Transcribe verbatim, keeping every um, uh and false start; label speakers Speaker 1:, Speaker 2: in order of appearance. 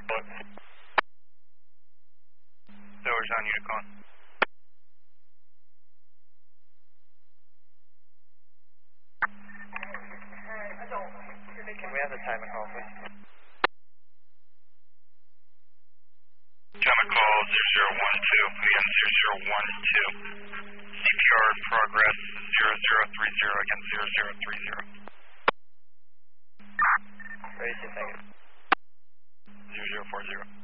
Speaker 1: Doors on Unicorn.
Speaker 2: Can we have the time and call, please?
Speaker 1: Chemical zero zero one two, again zero zero one two. C P R in progress zero zero three zero, again zero zero three zero.
Speaker 2: Ready to take it.
Speaker 1: zero zero four zero.